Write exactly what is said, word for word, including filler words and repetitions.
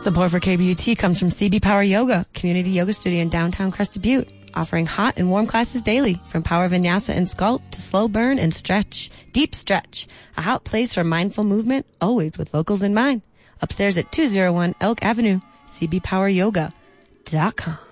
Support for K B U T comes from C B Power Yoga, community yoga studio in downtown Crested Butte, offering hot and warm classes daily, from power vinyasa and sculpt to slow burn and stretch, deep stretch. A hot place for mindful movement, always with locals in mind. Upstairs at two oh one Elk Avenue, c b power yoga dot com.